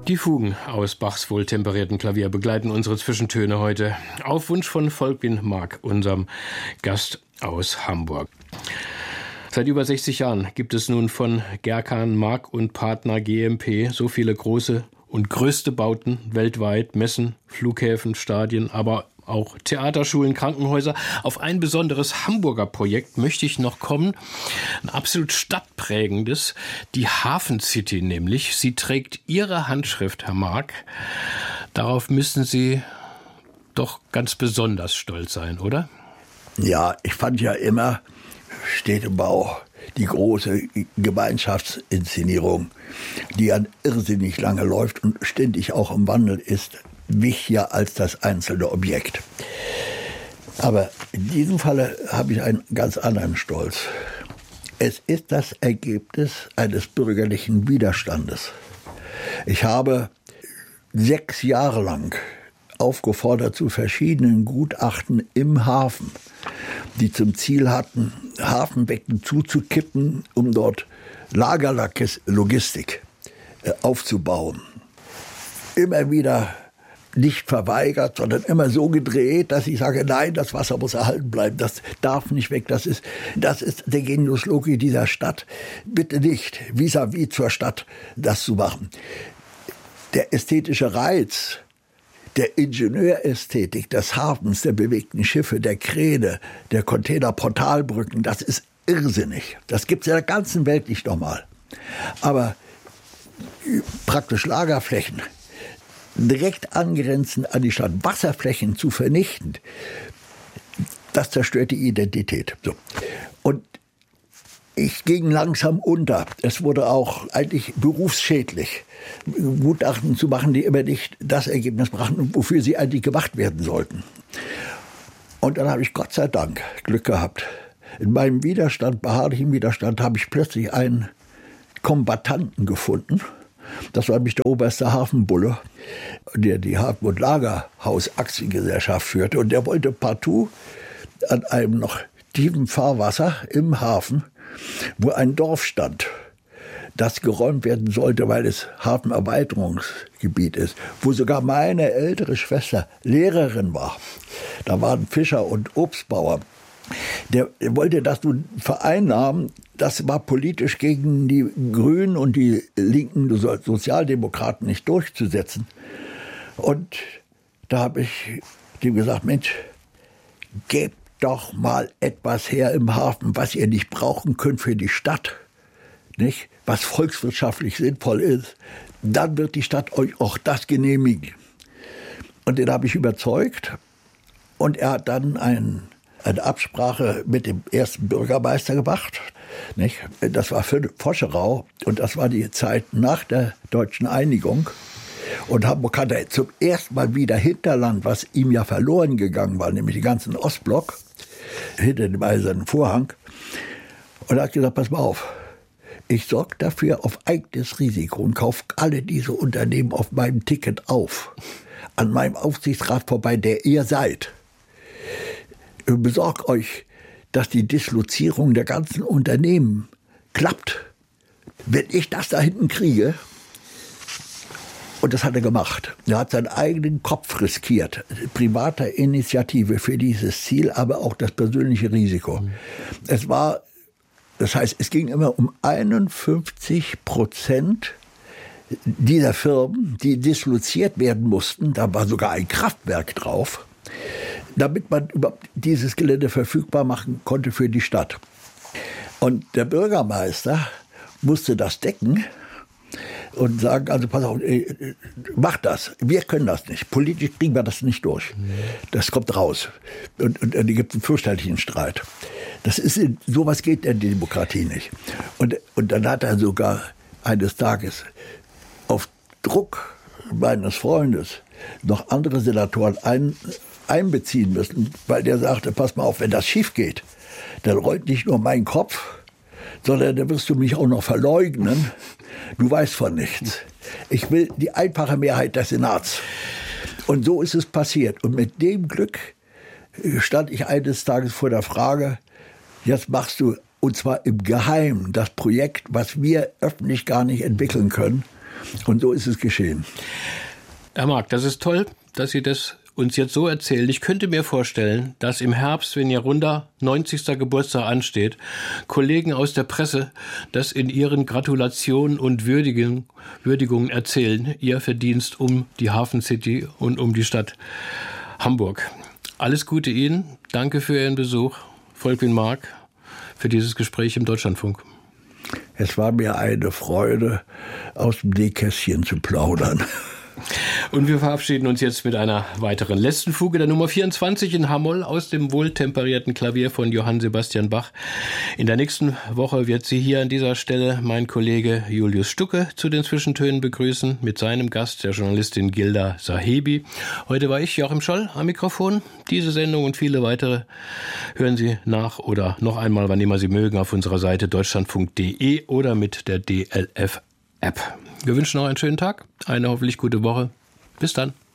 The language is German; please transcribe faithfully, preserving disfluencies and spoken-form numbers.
Die Fugen aus Bachs wohltemperierten Klavier begleiten unsere Zwischentöne heute auf Wunsch von Volkwin Mark, unserem Gast aus Hamburg. Seit über sechzig Jahren gibt es nun von Gerkan Mark und Partner G M P so viele große und größte Bauten weltweit, Messen, Flughäfen, Stadien, aber auch Theaterschulen, Krankenhäuser. Auf ein besonderes Hamburger Projekt möchte ich noch kommen. Ein absolut stadtprägendes, die Hafen City nämlich. Sie trägt Ihre Handschrift, Herr Mark. Darauf müssen Sie doch ganz besonders stolz sein, oder? Ja, ich fand ja immer Städtebau, die große Gemeinschaftsinszenierung, die ja irrsinnig lange läuft und ständig auch im Wandel ist, wichtiger als das einzelne Objekt. Aber in diesem Falle habe ich einen ganz anderen Stolz. Es ist das Ergebnis eines bürgerlichen Widerstandes. Ich habe sechs Jahre lang aufgefordert zu verschiedenen Gutachten im Hafen, die zum Ziel hatten, Hafenbecken zuzukippen, um dort Lagerlogistik aufzubauen. Immer wieder nicht verweigert, sondern immer so gedreht, dass ich sage, nein, das Wasser muss erhalten bleiben, das darf nicht weg, das ist, das ist der Genius Loci dieser Stadt. Bitte nicht vis-à-vis zur Stadt das zu machen. Der ästhetische Reiz der Ingenieurästhetik des Hafens, der bewegten Schiffe, der Kräne, der Containerportalbrücken, das ist irrsinnig. Das gibt es in der ganzen Welt nicht nochmal. Aber praktisch Lagerflächen, direkt angrenzend an die Stadt, Wasserflächen zu vernichten, das zerstört die Identität. So. Und ich ging langsam unter. Es wurde auch eigentlich berufsschädlich, Gutachten zu machen, die immer nicht das Ergebnis brachten, wofür sie eigentlich gemacht werden sollten. Und dann habe ich Gott sei Dank Glück gehabt. In meinem Widerstand, beharrlichen Widerstand, habe ich plötzlich einen Kombattanten gefunden. Das war nämlich der oberste Hafenbulle, der die Hafen- und Lagerhaus-Aktiengesellschaft führte. Und der wollte partout an einem noch tiefen Fahrwasser im Hafen, wo ein Dorf stand, das geräumt werden sollte, weil es Hafenerweiterungsgebiet ist, wo sogar meine ältere Schwester Lehrerin war. Da waren Fischer und Obstbauer. Der wollte das nun vereinnahmen. Das war politisch gegen die Grünen und die linken Sozialdemokraten nicht durchzusetzen. Und da habe ich dem gesagt, Mensch, gebt doch mal etwas her im Hafen, was ihr nicht brauchen könnt für die Stadt, nicht? Was volkswirtschaftlich sinnvoll ist. Dann wird die Stadt euch auch das genehmigen. Und den habe ich überzeugt. Und er hat dann ein, eine Absprache mit dem ersten Bürgermeister gemacht. Nicht? Das war für Voscherau und das war die Zeit nach der deutschen Einigung. Und Hamburg hatte zum ersten Mal wieder Hinterland, was ihm ja verloren gegangen war, nämlich den ganzen Ostblock, hinter dem eisernen Vorhang. Und er hat gesagt, pass mal auf, ich sorge dafür auf eigenes Risiko und kaufe alle diese Unternehmen auf meinem Ticket auf, an meinem Aufsichtsrat vorbei, der ihr seid. Besorgt euch, dass die Dislozierung der ganzen Unternehmen klappt. Wenn ich das da hinten kriege, und das hat er gemacht. Er hat seinen eigenen Kopf riskiert, privater Initiative für dieses Ziel, aber auch das persönliche Risiko. Mhm. Es war, das heißt, es ging immer um einundfünfzig Prozent dieser Firmen, die disloziert werden mussten. Da war sogar ein Kraftwerk drauf, damit man überhaupt dieses Gelände verfügbar machen konnte für die Stadt. Und der Bürgermeister musste das decken und sagen, also pass auf, mach das. Wir können das nicht. Politisch kriegen wir das nicht durch. Das kommt raus. Und, und, und es gibt einen fürchterlichen Streit. Das ist, sowas geht in der Demokratie nicht. Und, und dann hat er sogar eines Tages auf Druck meines Freundes noch andere Senatoren ein, einbeziehen müssen, weil der sagte, pass mal auf, wenn das schief geht, dann rollt nicht nur mein Kopf, sondern dann wirst du mich auch noch verleugnen. Du weißt von nichts. Ich will die einfache Mehrheit des Senats. Und so ist es passiert. Und mit dem Glück stand ich eines Tages vor der Frage, jetzt machst du, und zwar im Geheimen, das Projekt, was wir öffentlich gar nicht entwickeln können, Und so ist es geschehen. Herr Mark, das ist toll, dass Sie das uns jetzt so erzählen. Ich könnte mir vorstellen, dass im Herbst, wenn Ihr runder neunzigster Geburtstag ansteht, Kollegen aus der Presse das in ihren Gratulationen und Würdigung, Würdigungen erzählen, Ihr Verdienst um die Hafen City und um die Stadt Hamburg. Alles Gute Ihnen. Danke für Ihren Besuch. Volkwin Mark, für dieses Gespräch im Deutschlandfunk. Es war mir eine Freude, aus dem Nähkästchen zu plaudern. Und wir verabschieden uns jetzt mit einer weiteren letzten Fuge der Nummer vierundzwanzig in H-Moll aus dem wohltemperierten Klavier von Johann Sebastian Bach. In der nächsten Woche wird Sie hier an dieser Stelle mein Kollege Julius Stucke zu den Zwischentönen begrüßen mit seinem Gast, der Journalistin Gilda Sahebi. Heute war ich, Joachim Scholl, am Mikrofon. Diese Sendung und viele weitere hören Sie nach oder noch einmal, wann immer Sie mögen, auf unserer Seite deutschlandfunk punkt de oder mit der D L F App. Wir wünschen noch einen schönen Tag, eine hoffentlich gute Woche. Bis dann.